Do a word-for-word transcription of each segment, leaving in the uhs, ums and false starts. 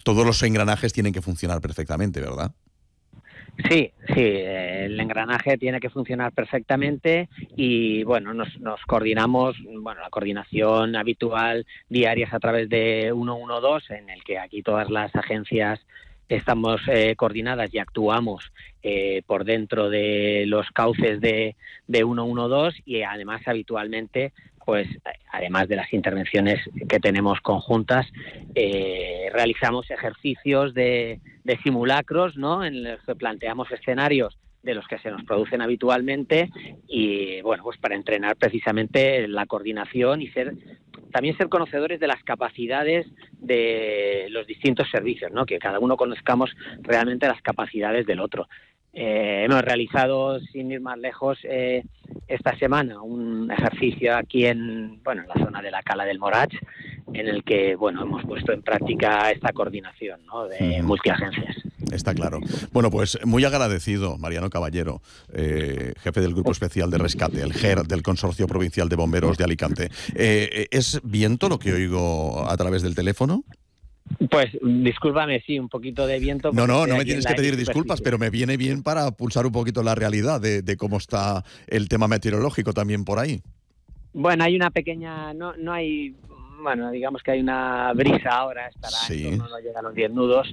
todos los engranajes tienen que funcionar perfectamente, ¿verdad? Sí, sí, el engranaje tiene que funcionar perfectamente y bueno, nos, nos coordinamos, bueno, la coordinación habitual diaria es a través de ciento doce, en el que aquí todas las agencias estamos eh, coordinadas y actuamos eh, por dentro de los cauces de, de ciento doce y además habitualmente, pues además de las intervenciones que tenemos conjuntas, eh, realizamos ejercicios de, de simulacros, ¿no?, en los que planteamos escenarios de los que se nos producen habitualmente y bueno, pues para entrenar precisamente la coordinación y ser también ser conocedores de las capacidades de los distintos servicios, ¿no?, que cada uno conozcamos realmente las capacidades del otro. Eh, hemos realizado, sin ir más lejos, eh, esta semana un ejercicio aquí en, bueno, en la zona de la Cala del Morach, en el que bueno, hemos puesto en práctica esta coordinación, ¿no?, de uh-huh. multiagencias. Está claro. Bueno, pues muy agradecido, Mariano Caballero, eh, jefe del Grupo Especial de Rescate, el G E R del Consorcio Provincial de Bomberos de Alicante. Eh, ¿Es viento lo que oigo a través del teléfono? Pues discúlpame, sí, un poquito de viento. No, no, no me tienes que pedir disculpas, pero me viene bien para pulsar un poquito la realidad de, de cómo está el tema meteorológico también por ahí. Bueno, hay una pequeña, no, no hay, bueno, digamos que hay una brisa ahora, estará sí. en torno, no llegan los diez nudos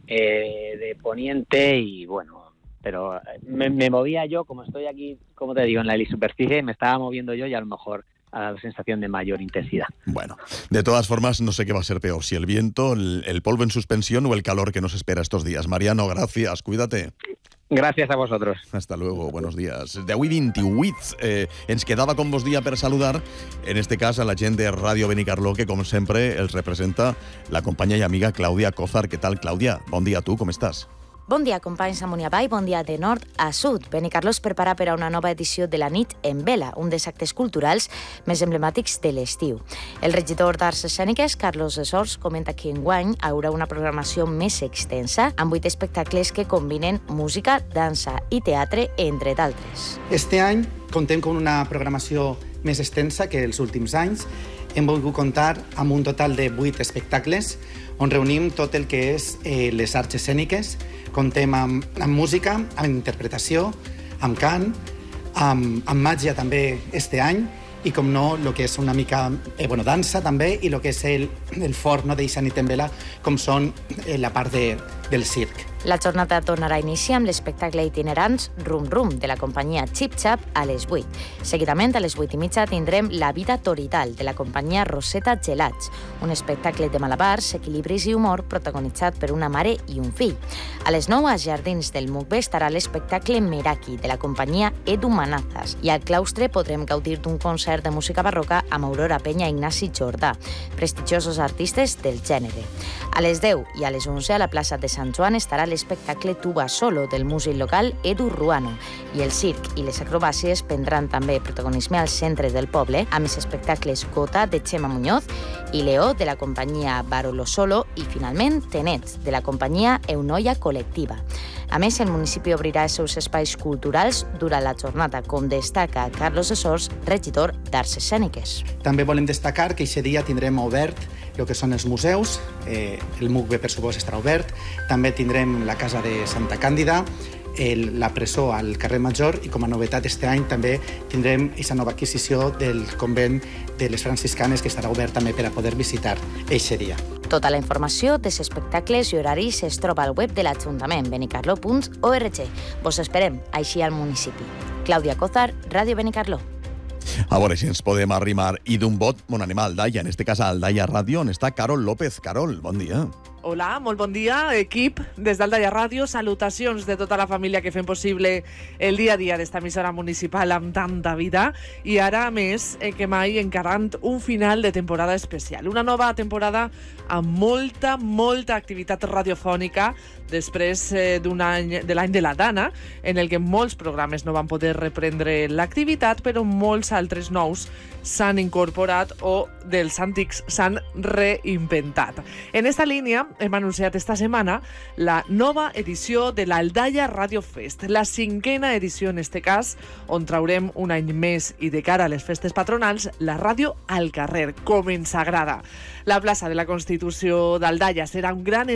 eh, de poniente y bueno, pero me, me movía yo, como estoy aquí, como te digo, en la helisuperficie, me estaba moviendo yo y a lo mejor a la sensación de mayor intensidad. Bueno, de todas formas, no sé qué va a ser peor, si el viento, el, el polvo en suspensión o el calor que nos espera estos días. Mariano, gracias, cuídate. Gràcies a vosaltres. Hasta luego, buenos días. De avui vint-i-vuit, eh, ens quedava com vos dia per saludar, en este cas a la gent de Ràdio Benicarló, que com sempre els representa la companya i amiga Clàudia Cózar. Què tal, Clàudia? Bon dia a tu, com estàs? Bon dia, companys amunt i avall, bon dia de nord a sud. Benicarló es prepara per a una nova edició de la nit en vela, un dels actes culturals més emblemàtics de l'estiu. El regidor d'Arts Escèniques, Carlos Sors, comenta que enguany hi haurà una programació més extensa, amb vuit espectacles que combinen música, dansa i teatre, entre d'altres. Este any contem amb una programació més extensa que els últims anys. Hem volgut comptar amb un total de vuit espectacles on reunim tot el que és eh, les arts escèniques. Contem amb, amb música, amb interpretació, amb cant, amb, amb màgia també este any i, com no, el que és una mica eh, bueno, dansa també i el que és el, el fort, no, d'eixa nit en vela, com són eh, la part de, del circ. La jornada tornarà a iniciar amb l'espectacle itinerants Rum Rum de la companyia Chip Chap a les vuit. Seguidament, a les vuit i mitja, tindrem La vida toridal de la companyia Rosetta Gelats, un espectacle de malabars, equilibris i humor protagonitzat per una mare i un fill. A les nou, als jardins del Mucbe, estarà l'espectacle Meraki de la companyia Edu Manazas i al claustre podrem gaudir d'un concert de música barroca amb Aurora Penya i Ignasi Jordà, prestigiosos artistes del gènere. A les deu i a les onze, a la plaça de Sant Joan, estarà l'espectacle Tuba Solo del músic local Edu Ruano i el circ i les acrobàcies prendran també protagonisme al centre del poble amb els espectacles Gota de Chema Muñoz i Leó de la companyia Barolo Solo i finalment Tenet de la companyia Eunoia Col·lectiva. A més, el municipi obrirà els seus espais culturals durant la jornada, com destaca Carlos Sors, regidor d'Arts Escèniques. També volem destacar que aquest dia tindrem obert el que són els museus, eh, el Mucbe, per supost, estarà obert, també tindrem la Casa de Santa Càndida, el, la presó al carrer Major i, com a novetat, este any també tindrem aquesta nova adquisició del convent de les franciscanes que estarà obert també per a poder visitar aquest dia. Tota la informació dels espectacles i horaris es troba al web de l'Ajuntament, benicarló punt org. Vos esperem així al municipi. Clàudia Cózar, Ràdio Benicarló. A veure si ens podem arrimar i d'un bot on anem a Aldaia, en este cas a Aldaia Ràdio, on està Carol López. Carol, bon dia. Hola, molt bon dia, equip. Des d'Aldaia Ràdio, salutacions de tota la família que fem possible el dia a dia d'esta emissora municipal amb tanta vida. I ara, a més, eh, que mai encarant un final de temporada especial. Una nova temporada amb molta, molta activitat radiofònica després eh, d'un any, de l'any de la Dana, en el que molts programes no van poder reprendre l'activitat, però molts altres nous s'han incorporat o dels antics s'han reinventat. En esta línia hem anunciat esta setmana la nova edició de l'Aldaia Radio Fest, la cinquena edició en este cas, on traurem un any més i de cara a les festes patronals, la ràdio al carrer, com ens agrada. La plaça de la Constitució d'Aldaia serà un gran